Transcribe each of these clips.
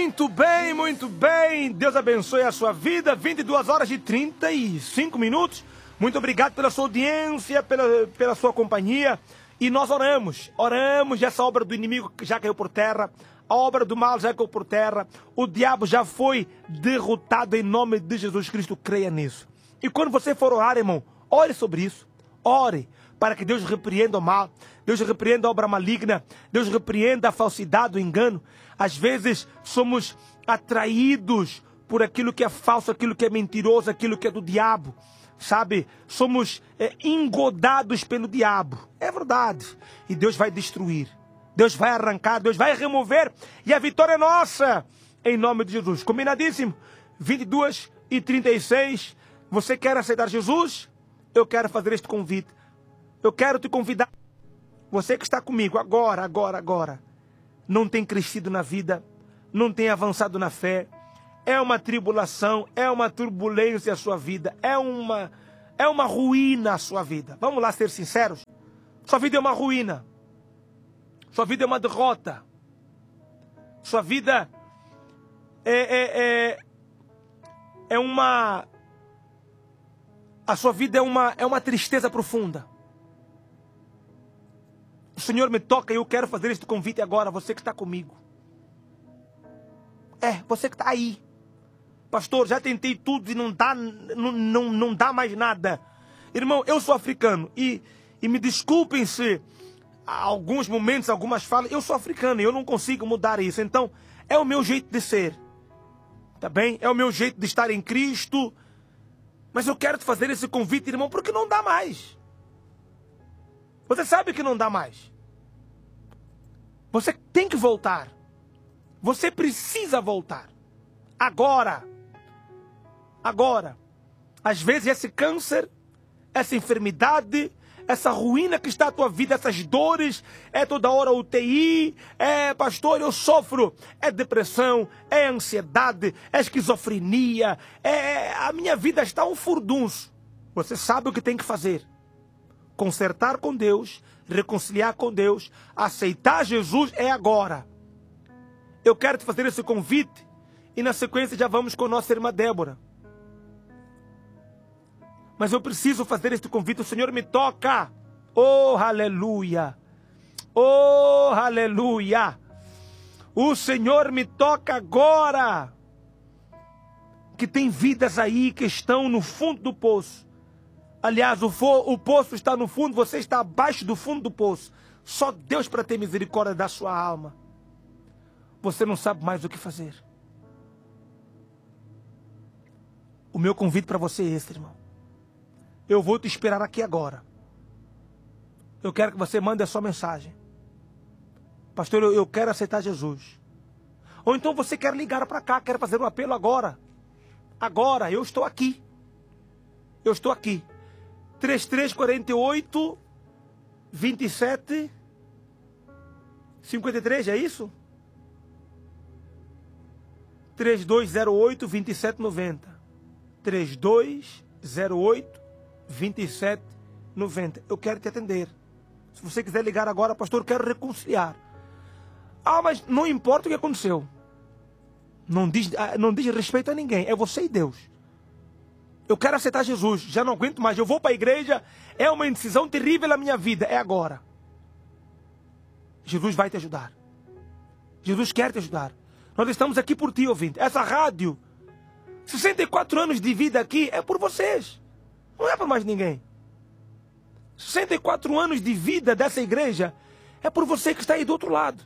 Muito bem, muito bem. Deus abençoe a sua vida. 22 horas e 35 minutos. Muito obrigado pela sua audiência, pela sua companhia. E nós oramos e essa obra do inimigo já caiu por terra. A obra do mal já caiu por terra. O diabo já foi derrotado em nome de Jesus Cristo. Creia nisso. E quando você for orar, irmão, ore sobre isso. Ore para que Deus repreenda o mal. Deus repreenda a obra maligna. Deus repreenda a falsidade, o engano. Às vezes somos atraídos por aquilo que é falso, aquilo que é mentiroso, aquilo que é do diabo. Sabe? Somos engodados pelo diabo. É verdade. E Deus vai destruir. Deus vai arrancar, Deus vai remover. E a vitória é nossa. Em nome de Jesus. Combinadíssimo? 22 e 36. Você quer aceitar Jesus? Eu quero fazer este convite. Eu quero te convidar. Você que está comigo agora. Não tem crescido na vida. Não tem avançado na fé. É uma tribulação. É uma turbulência a sua vida. É uma ruína a sua vida. Vamos lá ser sinceros. Sua vida é uma ruína. Sua vida é uma derrota. Sua vida a sua vida é uma tristeza profunda. O Senhor me toca e eu quero fazer este convite agora. Você que está comigo. Você que está aí. Pastor, já tentei tudo e não dá mais nada. Irmão, eu sou africano. E me desculpem se alguns momentos, algumas falas, eu sou africano e eu não consigo mudar isso. Então, é o meu jeito de ser. Tá bem? É o meu jeito de estar em Cristo. Mas eu quero te fazer esse convite, irmão, porque não dá mais. Você sabe que não dá mais. Você tem que voltar. Você precisa voltar. Agora. Às vezes esse câncer, essa enfermidade, essa ruína que está na tua vida, essas dores, é toda hora UTI, pastor, eu sofro, é depressão, é ansiedade, é esquizofrenia, a minha vida está um furdunço. Você sabe o que tem que fazer. Consertar com Deus, reconciliar com Deus, aceitar Jesus é agora. Eu quero te fazer esse convite e na sequência já vamos com nossa irmã Débora. Mas eu preciso fazer este convite. O Senhor me toca. Oh, aleluia. Oh, aleluia. O Senhor me toca agora. Que tem vidas aí que estão no fundo do poço. Aliás, o poço está no fundo, você está abaixo do fundo do poço. Só Deus para ter misericórdia da sua alma. Você não sabe mais o que fazer. O meu convite para você é esse, irmão. Eu vou te esperar aqui agora. Eu quero que você mande a sua mensagem. Pastor, eu quero aceitar Jesus. Ou então você quer ligar para cá, quer fazer um apelo agora. Agora, eu estou aqui. Eu estou aqui. 3348 27 53, é isso? 3208 2790. 3208 2790. Eu quero te atender. Se você quiser ligar agora, pastor, eu quero reconciliar. Mas não importa o que aconteceu. Não diz respeito a ninguém. É você e Deus. Eu quero aceitar Jesus. Já não aguento mais. Eu vou para a igreja. É uma indecisão terrível na minha vida. É agora. Jesus vai te ajudar. Jesus quer te ajudar. Nós estamos aqui por ti, ouvinte. Essa rádio, 64 anos de vida aqui, é por vocês. Não é por mais ninguém. 64 anos de vida dessa igreja é por você que está aí do outro lado.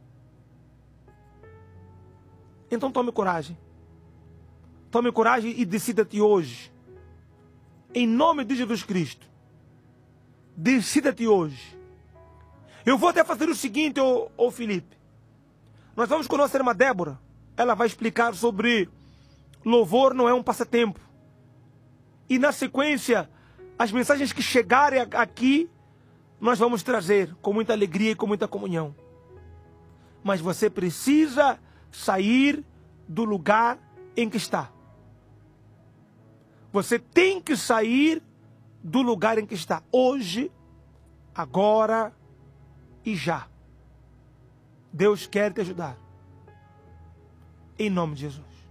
Então tome coragem. Tome coragem e decida-te hoje. Em nome de Jesus Cristo. Decida-te hoje. Eu vou até fazer o seguinte, ô Felipe. Nós vamos com a nossa irmã Débora. Ela vai explicar sobre louvor não é um passatempo. E na sequência, as mensagens que chegarem aqui, nós vamos trazer com muita alegria e com muita comunhão. Mas você precisa sair do lugar em que está. Você tem que sair do lugar em que está. Hoje, agora e já. Deus quer te ajudar. em nome de Jesus.